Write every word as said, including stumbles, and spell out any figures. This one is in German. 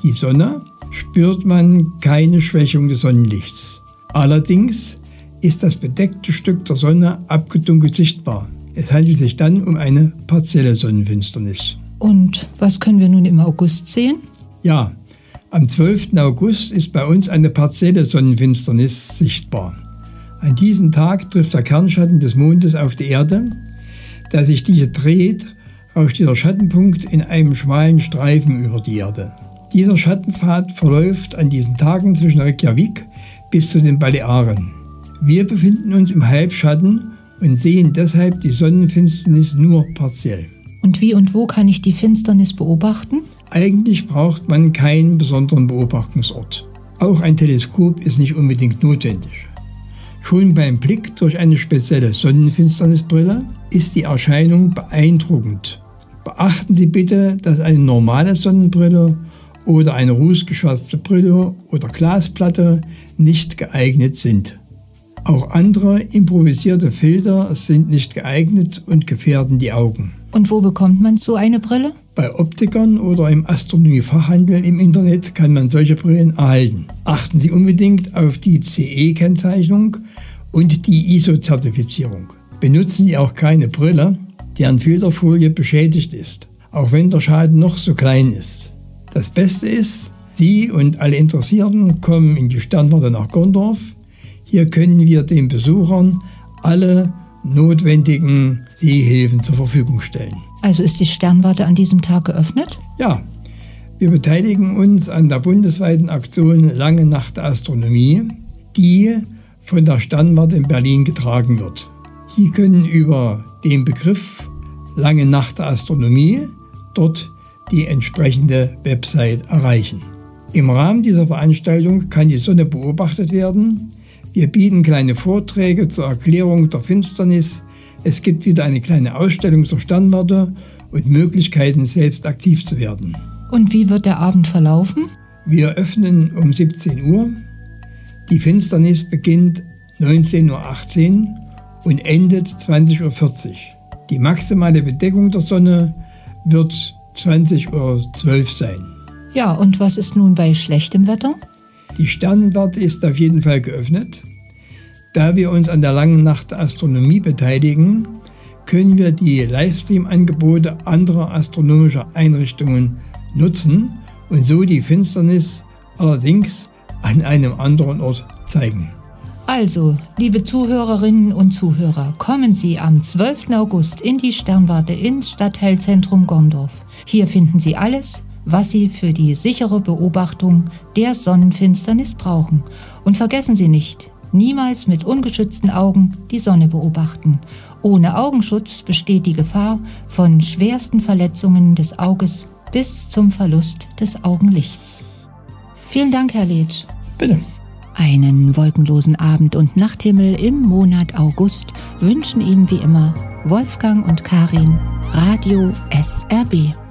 die Sonne spürt man keine Schwächung des Sonnenlichts. Allerdings ist das bedeckte Stück der Sonne abgedunkelt sichtbar. Es handelt sich dann um eine partielle Sonnenfinsternis. Und was können wir nun im August sehen? Ja, am zwölften August ist bei uns eine partielle Sonnenfinsternis sichtbar. An diesem Tag trifft der Kernschatten des Mondes auf die Erde. Da sich diese dreht, rauscht dieser Schattenpunkt in einem schmalen Streifen über die Erde. Dieser Schattenpfad verläuft an diesen Tagen zwischen Reykjavik bis zu den Balearen. Wir befinden uns im Halbschatten und sehen deshalb die Sonnenfinsternis nur partiell. Und wie und wo kann ich die Finsternis beobachten? Eigentlich braucht man keinen besonderen Beobachtungsort. Auch ein Teleskop ist nicht unbedingt notwendig. Schon beim Blick durch eine spezielle Sonnenfinsternisbrille ist die Erscheinung beeindruckend. Beachten Sie bitte, dass eine normale Sonnenbrille oder eine rußgeschwärzte Brille oder Glasplatte nicht geeignet sind. Auch andere improvisierte Filter sind nicht geeignet und gefährden die Augen. Und wo bekommt man so eine Brille? Bei Optikern oder im Astronomiefachhandel im Internet kann man solche Brillen erhalten. Achten Sie unbedingt auf die C E-Kennzeichnung und die I S O-Zertifizierung. Benutzen Sie auch keine Brille, deren Filterfolie beschädigt ist, auch wenn der Schaden noch so klein ist. Das Beste ist, Sie und alle Interessierten kommen in die Sternwarte nach Gondorf. Hier können wir den Besuchern alle notwendigen Sehhilfen zur Verfügung stellen. Also ist die Sternwarte an diesem Tag geöffnet? Ja, wir beteiligen uns an der bundesweiten Aktion Lange Nacht der Astronomie, die von der Sternwarte in Berlin getragen wird. Sie können über den Begriff Lange Nacht der Astronomie dort die entsprechende Website erreichen. Im Rahmen dieser Veranstaltung kann die Sonne beobachtet werden. Wir bieten kleine Vorträge zur Erklärung der Finsternis. Es gibt wieder eine kleine Ausstellung zur Sternwarte und Möglichkeiten, selbst aktiv zu werden. Und wie wird der Abend verlaufen? Wir öffnen um siebzehn Uhr. Die Finsternis beginnt neunzehn Uhr achtzehn und endet zwanzig Uhr vierzig. Die maximale Bedeckung der Sonne wird zwanzig Uhr zwölf sein. Ja, und was ist nun bei schlechtem Wetter? Die Sternwarte ist auf jeden Fall geöffnet. Da wir uns an der Langen Nacht der Astronomie beteiligen, können wir die Livestream-Angebote anderer astronomischer Einrichtungen nutzen und so die Finsternis allerdings an einem anderen Ort zeigen. Also, liebe Zuhörerinnen und Zuhörer, kommen Sie am zwölften August in die Sternwarte ins Stadtteilzentrum Gondorf. Hier finden Sie alles, was Sie für die sichere Beobachtung der Sonnenfinsternis brauchen. Und vergessen Sie nicht, niemals mit ungeschützten Augen die Sonne beobachten. Ohne Augenschutz besteht die Gefahr von schwersten Verletzungen des Auges bis zum Verlust des Augenlichts. Vielen Dank, Herr Letsch. Bitte. Einen wolkenlosen Abend- und Nachthimmel im Monat August wünschen Ihnen wie immer Wolfgang und Karin, Radio S R B.